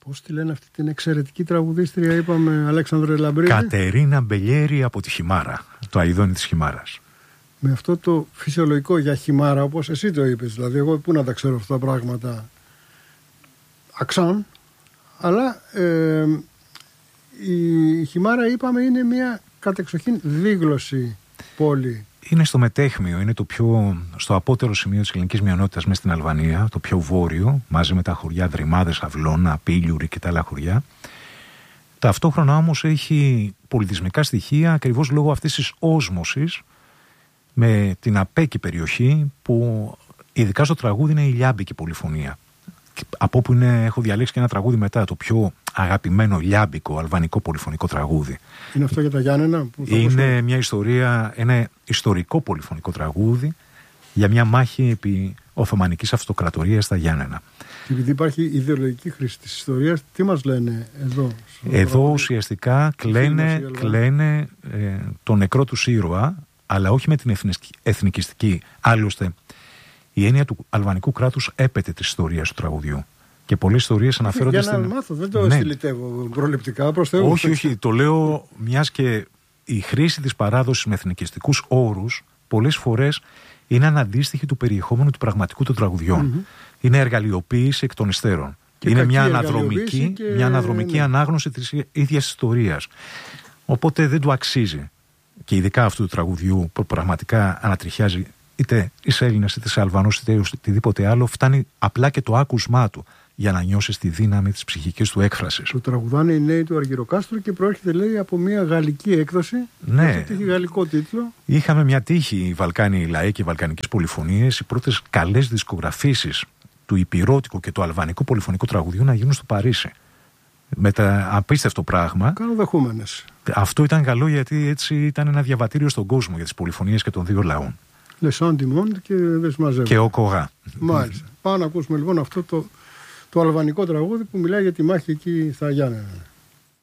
Πώς τη λένε αυτή την εξαιρετική τραγουδίστρια, είπαμε, Αλέξανδρε Λαμπρίδη? Κατερίνα Μπελιέρη από τη Χιμάρα, το αηδόνι της Χιμάρας. Με αυτό το φυσιολογικό για Χιμάρα, όπως εσύ το είπες. Δηλαδή, εγώ πού να τα ξέρω αυτά τα πράγματα. Αξάν. Αλλά η Χιμάρα, είπαμε, είναι μια κατεξοχήν δίγλωση πόλη. Είναι στο μετέχμιο, είναι στο απότερο σημείο της ελληνικής μειονότητας μέσα στην Αλβανία, το πιο βόρειο, μαζί με τα χωριά Δρυμάδες, Αυλώνα, Πήλιουρη και τα άλλα χωριά. Ταυτόχρονα όμως έχει πολιτισμικά στοιχεία ακριβώς λόγω αυτής της όσμωσης με την απέκη περιοχή, που ειδικά στο τραγούδι είναι η λιάμπικη πολυφωνία. Από όπου έχω διαλέξει και ένα τραγούδι μετά, το πιο αγαπημένο λιάμπικο αλβανικό πολυφωνικό τραγούδι. Είναι αυτό για τα Γιάννενα? Είναι μια ιστορία, ένα ιστορικό πολυφωνικό τραγούδι για μια μάχη επί Οθωμανικής Αυτοκρατορίας στα Γιάννενα. Και επειδή υπάρχει ιδεολογική χρήση της ιστορίας, τι μας λένε εδώ? Εδώ ουσιαστικά κλαίνε τον νεκρό τους ήρωα, αλλά όχι με την εθνικιστική. Άλλωστε, η έννοια του αλβανικού κράτους έπεται της ιστορίας του τραγουδιού. Και πολλές ιστορίες αναφέρονται για να μάθω, δεν το στυλιτεύω προληπτικά, προς Θεού. Όχι, το λέω μιας και η χρήση της παράδοσης με εθνικιστικούς όρους πολλές φορές είναι αναντίστοιχη του περιεχόμενου του πραγματικού των τραγουδιών. Είναι εργαλειοποίηση εκ των υστέρων. Είναι μια αναδρομική ανάγνωση της ίδιας ιστορίας. Οπότε δεν του αξίζει. Και ειδικά αυτού του τραγουδιού που πραγματικά ανατριχιάζει είτε είσαι Έλληνας, είτε είσαι Αλβανός, είτε οτιδήποτε άλλο, φτάνει απλά και το άκουσμά του για να νιώσεις τη δύναμη της ψυχικής του έκφρασης. Το τραγουδάνε οι νέοι του Αργυροκάστρου και προέρχεται, λέει, από μια γαλλική έκδοση. Ναι. Έχει γαλλικό τίτλο. Είχαμε μια τύχη, οι Βαλκάνοι λαοί και οι βαλκανικές πολυφωνίες, οι πρώτες καλές δισκογραφήσεις του υπηρώτικου και του αλβανικού πολυφωνικού τραγουδιού να γίνουν στο Παρίσι. Με τα απίστευτο πράγμα. Καλοδεχούμενες. Αυτό ήταν καλό, γιατί έτσι ήταν ένα διαβατήριο στον κόσμο για τις πολυφωνίες και των δύο λαών. Le Chant du Monde και δεν συμμαζεύω. Και ο Κογά. Μάλιστα. Πάμε να ακούσουμε λοιπόν αυτό το αλβανικό τραγούδι που μιλάει για τη μάχη εκεί στα Γιάννενα.